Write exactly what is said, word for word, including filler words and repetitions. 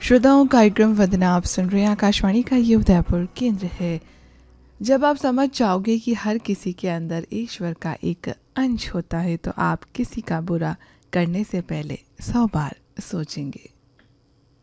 श्रोताओं, कार्यक्रम वंदना आप सुन रहे हैं। आकाशवाणी का ये उदयपुर केंद्र है। जब आप समझ जाओगे कि हर किसी के अंदर ईश्वर का एक अंश होता है तो आप किसी का बुरा करने से पहले सौ बार सोचेंगे।